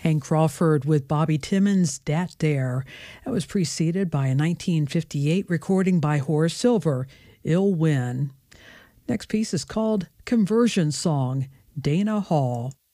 Hank Crawford with Bobby Timmons' Dat Dare. That was preceded by a 1958 recording by Horace Silver, Ill Win. Next piece is called Conversion Song, Dana Hall.